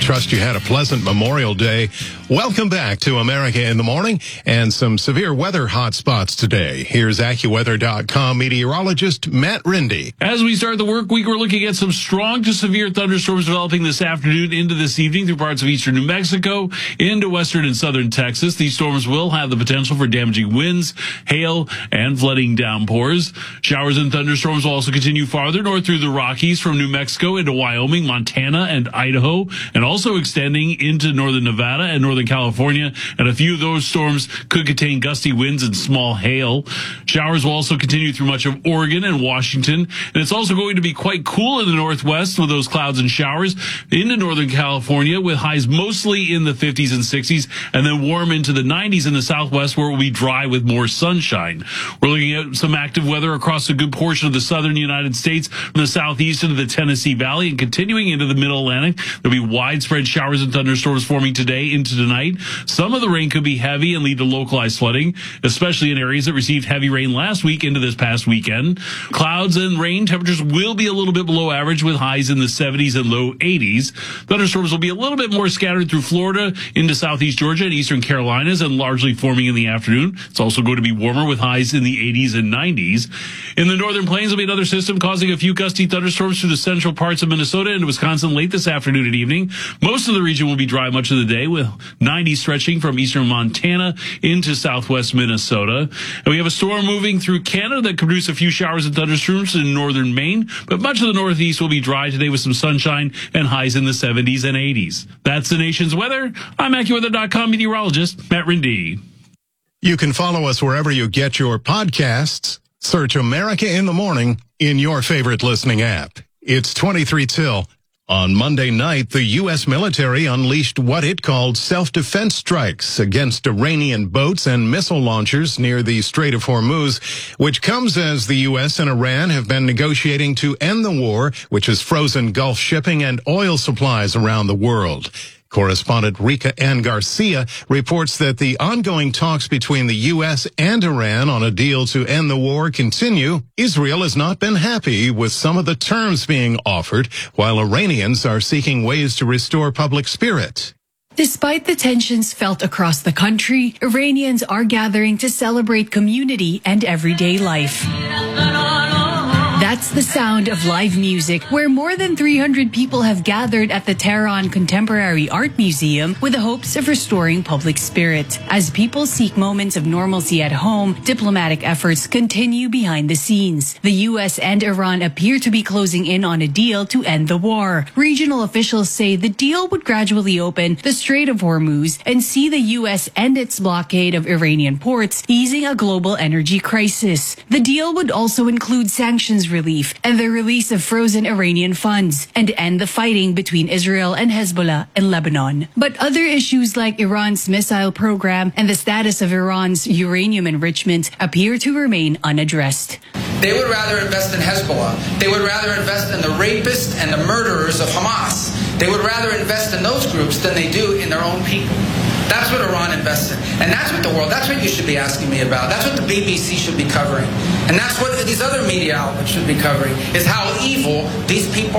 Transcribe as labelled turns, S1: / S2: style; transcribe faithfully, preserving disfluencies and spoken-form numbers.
S1: Trust you had a pleasant Memorial Day. Welcome back to America in the Morning and some severe weather hotspots today. Here's AccuWeather dot com meteorologist Matt Rindy.
S2: As we start the work week, we're looking at some strong to severe thunderstorms developing this afternoon into this evening through parts of eastern New Mexico into western and southern Texas. These storms will have the potential for damaging winds, hail, and flooding downpours. Showers and thunderstorms will also continue farther north through the Rockies from New Mexico into Wyoming, Montana, and Idaho, and also extending into northern Nevada and northern California. And a few of those storms could contain gusty winds and small hail. Showers will also continue through much of Oregon and Washington. And it's also going to be quite cool in the northwest with those clouds and showers into northern California with highs mostly in the fifties and sixties, and then warm into the nineties in the southwest where it will be dry with more sunshine. We're looking at some active weather across a good portion of the southern United States from the southeast into the Tennessee Valley and continuing into the middle Atlantic. There'll be widespread showers and thunderstorms forming today into tonight. Some of the rain could be heavy and lead to localized flooding, especially in areas that received heavy rain last week into this past weekend. Clouds and rain temperatures will be a little bit below average with highs in the seventies and low eighties. Thunderstorms will be a little bit more scattered through Florida into southeast Georgia and eastern Carolinas and largely forming in the afternoon. It's also going to be warmer with highs in the eighties and nineties. In the northern plains, there'll be another system causing a few gusty thunderstorms through the central parts of Minnesota and Wisconsin late this afternoon and evening. Most of the region will be dry much of the day with ninety stretching from eastern Montana into southwest Minnesota. And we have a storm moving through Canada that could produce a few showers and thunderstorms in northern Maine, but much of the northeast will be dry today with some sunshine and highs in the seventies and eighties. That's the nation's weather. I'm AccuWeather dot com meteorologist Matt Rindy.
S1: You can follow us wherever you get your podcasts. Search America in the Morning in your favorite listening app. It's twenty-three till. On Monday night, the U S military unleashed what it called self-defense strikes against Iranian boats and missile launchers near the Strait of Hormuz, which comes as the U S and Iran have been negotiating to end the war, which has frozen Gulf shipping and oil supplies around the world. Correspondent Rika Ann Garcia reports that the ongoing talks between the U S and Iran on a deal to end the war continue. Israel has not been happy with some of the terms being offered, while Iranians are seeking ways to restore public spirit.
S3: Despite the tensions felt across the country, Iranians are gathering to celebrate community and everyday life. That's the sound of live music, where more than three hundred people have gathered at the Tehran Contemporary Art Museum with the hopes of restoring public spirit. As people seek moments of normalcy at home, diplomatic efforts continue behind the scenes. The U S and Iran appear to be closing in on a deal to end the war. Regional officials say the deal would gradually open the Strait of Hormuz and see the U S end its blockade of Iranian ports, easing a global energy crisis. The deal would also include sanctions relief and the release of frozen Iranian funds and end the fighting between Israel and Hezbollah in Lebanon. But other issues like Iran's missile program and the status of Iran's uranium enrichment appear to remain unaddressed.
S4: They would rather invest in Hezbollah. They would rather invest in the rapists and the murderers of Hamas. They would rather invest in those groups than they do in their own people. That's what Iran invests in. And that's what the world, that's what you should be asking me about. That's what the B B C should be covering. And that's what these other media outlets should be covering, is how evil these people